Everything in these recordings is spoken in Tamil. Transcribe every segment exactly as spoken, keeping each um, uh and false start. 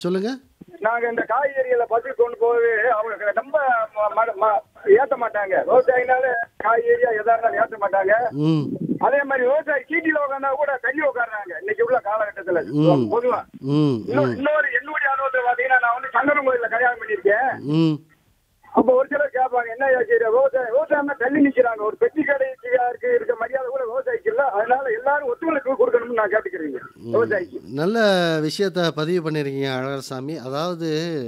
சொல்லுங்க. நாங்க இந்த காய்கறிகளை பத்தி கொண்டு போகவே அவங்க ரொம்ப ம- ம- ம- ஏத்த மாட்டாங்க. விவசாயினால காய்கறியா எதா இருந்தாலும் ஏத்த மாட்டாங்க. ம் அதே மாதிரி விவசாயி சீட்டில உட்காந்தா கூட தள்ளி உட்கார்றாங்க இன்னைக்கு உள்ள காலகட்டத்துல ம் பொதுவா. ம் இன்னொரு ம் இன்னொரு என்னுடைய அனுபவத்தை பாத்தீங்கன்னா நான் வந்து சங்கரன் கோயில்ல கல்யாணம் பண்ணியிருக்கேன். ம் அப்ப ஒரு சிலர் கேட்பாங்க என்ன செய்யற விவசாயம் விவசாயம் தள்ளி நிக்கிறாங்க. ஒரு பெட்டி கடைக்கு இருக்க மரியாதை கூட விவசாயிக்கு இல்ல. அதனால எல்லாரும் ஒத்துழைப்பு கொடுக்கணும்னு நான் கேட்டுக்கிறீங்க விவசாயிக்கு. நல்ல விஷயத்த பதிவு பண்ணியிருக்கீங்க அழகர்சாமி. அதாவது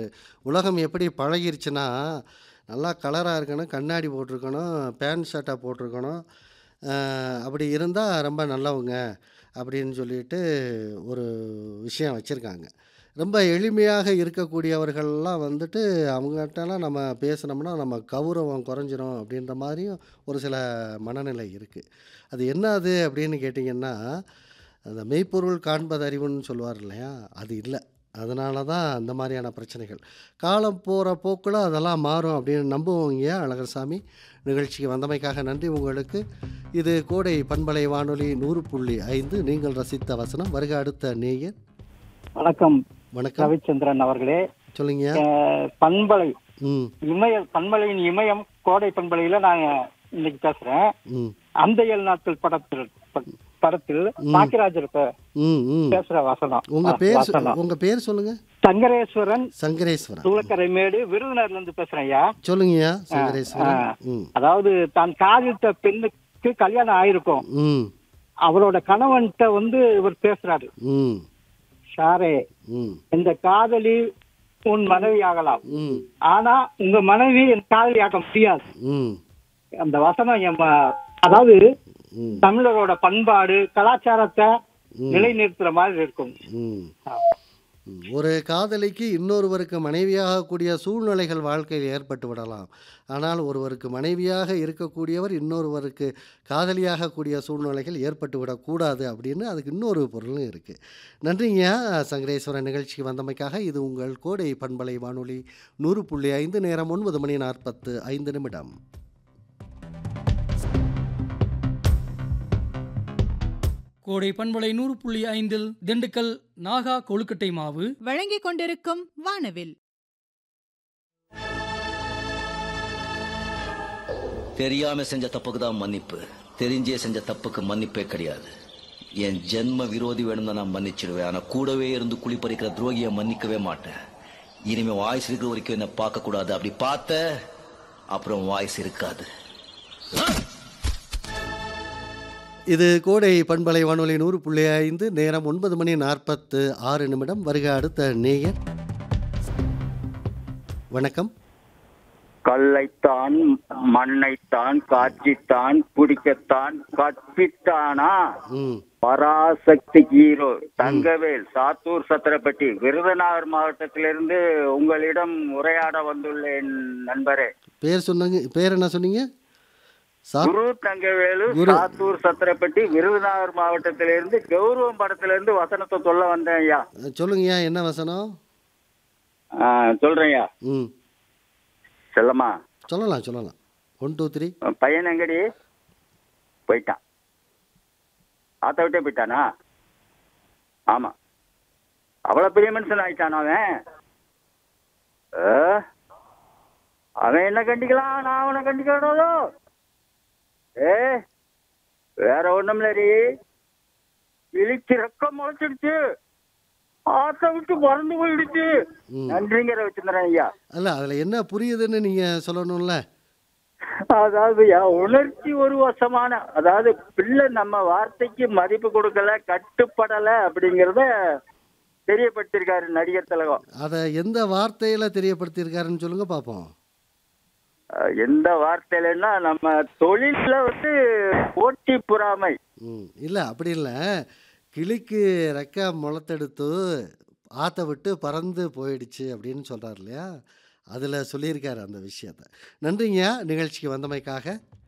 உலகம் எப்படி பழகிருச்சுன்னா, நல்லா கலராக இருக்கணும், கண்ணாடி போட்டிருக்கணும், பேண்ட் ஷர்ட்டாக போட்டிருக்கணும். அ அப்படி இருந்தா ரொம்ப நல்லவங்க அப்படின்னு சொல்லிட்டு ஒரு விஷயம் வச்சுருக்காங்க. ரொம்ப எளிமையாக இருக்கக்கூடியவர்கள்லாம் வந்துட்டு அவங்ககிட்டலாம் நம்ம பேசுனோம்னா நம்ம கௌரவம் குறைஞ்சிரும் அப்படின்ற மாதிரியும் ஒரு சில மனநிலை இருக்குது. அது என்ன அது அப்படின்னு கேட்டிங்கன்னா, அந்த மெய்ப்பொருள் காண்பது அறிவுன்னு சொல்லுவார் இல்லையா? அது இல்லை. அதனால தான் அந்த மாதிரியான பிரச்சனைகள். காலம் போகிற போக்கில் அதெல்லாம் மாறும் அப்படின்னு நம்புவோங்க அழகர்சாமி. நிகழ்ச்சிக்கு வந்தமைக்காக நன்றி உங்களுக்கு. இது கோடை பண்பலை வானொலி நூறு புள்ளி ஐந்து. நீங்கள் ரசித்த வசனம். வருக அடுத்த நேயர். வணக்கம் வணக்கம். ரவிச்சந்திரன் அவர்களே. சொல்லுங்க. அஹ், பண்பலை ம் இமய பண்பலையின் இமயம் கோடை பண்பலையில நாங்க இன்னைக்கு பேசுறேன். ம் அந்த ஏழு நாட்கள் படத்தில் ப- படத்தில் ம். பாக்கியராஜர் பே- ம் ம் பேசுற வசனம் உங்க அஹ், பேர் சொ- வசனம் உங்க பேர் சொல்லுங்க. சங்கரேஸ்வரன் சங்கரேஸ்வரன். தூளக்கரை மேடு விருதுநகர்ல இருந்து பேசுறேன் ஐயா. சொல்லுங்கய்யா சங்கரேஸ்வரன். ஆ. ம் அதாவது தான் காதலித்த பெண்ணுக்கு கல்யாணம் ஆயிருக்கும். ம் அவளோட கணவன்கிட்ட வந்து இவர் பேசுறாரு. ம் சாரே, ம் இந்த காதலி உன் மனைவி ஆகலாம், ம் ஆனா உங்க மனைவி என் காதலி ஆக முடியாது. ம் அந்த வசனம் என் ம- அதாவது ம் தமிழரோட பண்பாடு கலாச்சாரத்தை ம். நிலைநிறுத்துற மாதிரி இருக்கும். ம் ஆ. ம். ஒரு காதலிக்கு இன்னொருவருக்கு மனைவியாகக்கூடிய சூழ்நிலைகள் வாழ்க்கையில் ஏற்பட்டு விடலாம். ஆனால் ஒருவருக்கு மனைவியாக இருக்கக்கூடியவர் இன்னொருவருக்கு காதலியாகக்கூடிய சூழ்நிலைகள் ஏற்பட்டு விடக்கூடாது அப்படின்னு அதுக்கு இன்னொரு பொருளும் இருக்குது. நன்றிங்க சங்கரேஸ்வரன். நிகழ்ச்சிக்கு வந்தமைக்காக. இது உங்கள் கோடை பண்பலை வானொலி நூறு புள்ளி ஐந்து. நேரம் ஒன்பது மணி நாற்பத்து ஐந்து நிமிடம். கோடை பண்பலை நூறு புள்ளி ஐந்தில் திண்டுக்கல் நாகா கொழுக்கட்டை மாவு வழங்கிக் கொண்டிருக்கும் வானவில். தெரியாம செஞ்ச தப்புக்கு தான் மன்னிப்பு, தெரிஞ்சே செஞ்ச தப்புக்கு மன்னிப்பே கிடையாது. என் ஜென்ம விரோதி வேணும்னா நான் மன்னிச்சிடுவேன், ஆனா கூடவே இருந்து குழி பறிக்கிற துரோகியை மன்னிக்கவே மாட்டேன். இனிமே வாய்ஸ் இருக்கிற வரைக்கும் என்ன பார்க்க கூடாது. அப்படி பார்த்த அப்புறம் வாய்ஸ் இருக்காது. இது கோடை பண்பலை வானொலி நூறு புள்ளி ஐந்து. நேரம் ஒன்பது மணி நாற்பத்து ஆறு நிமிடம். வருக அடுத்த நேயர். வணக்கம். கல்லைத்தான் மண்ணைத்தான் காட்சித்தான் குடிக்கத்தான் கற்பித்தானா ம் பராசக்தி ஹீரோ தங்கவேல், சாத்தூர் சத்திரப்பட்டி, விருதுநகர் மாவட்டத்திலிருந்து உங்களிடம் உரையாட வந்துள்ளேன் நண்பரே. பேர் சொன்னங்க. பேர் என்ன சொன்னீங்க? சா குரு தங்கவேலு, குரு. சாத்தூர் சத்திரப்பட்டி, விருதுநகர் மாவட்டத்திலிருந்து கௌரவம் படத்திலிருந்து வசனத்தை சொல்ல வந்தேன் ஐயா. சொல்லுங்கய்யா என்ன வசனம்? ஆ, சொல்றேன் ஐயா. ம் செல்லம்மா, சொல்லலாம் சொல்லலாம். One two three. பையன் எங்கடி போயிட்டான்? ஆத்த விட்டே போயிட்டானா? ஆமா, அவ்வளவு பெரிய மனுஷன் ஆயிட்டான் அவன். ஆ? அவன் என்ன கண்டிக்கலாம், நான் அவனை கண்டிக்கிறதோ? ஏ, வேற ஒண்ணும் இல்லடி, இழிச்சு ரெக்கம் முளைச்சிடுச்சு, ஆத்த விட்டு பறந்து போயிடுச்சு. ம். நன்றிங்கிற வச்சிருந்தேன் ஐயா. அல்ல அதில் என்ன புரியுதுன்னு நீங்கள் சொல்லணும்ல. அதாவது ஐயா, உணர்ச்சி ஒரு வசமான, அதாவது பிள்ளை நம்ம வார்த்தைக்கு மதிப்பு கொடுக்கல, கட்டுப்படல அப்படிங்கறத தெரியப்படுத்திருக்காரு நடிகர் திலகம். அதை எந்த வார்த்தையில் தெரியப்படுத்தியிருக்காருன்னு சொல்லுங்க பார்ப்போம். அஹ் எந்த வார்த்தையிலன்னா, நம்ம தொழில வந்து போட்டி பொறாமை. ம் இல்லை அப்படி இல்லை. கிளிக்கு ரெக்கை முளத்தெடுத்து ஆற்ற விட்டு பறந்து போயிடுச்சு அப்படின்னு சொல்கிறார் இல்லையா? அதில் சொல்லியிருக்காரு அந்த விஷயத்த. நன்றிங்க நிகழ்ச்சிக்கு வந்தமைக்காக.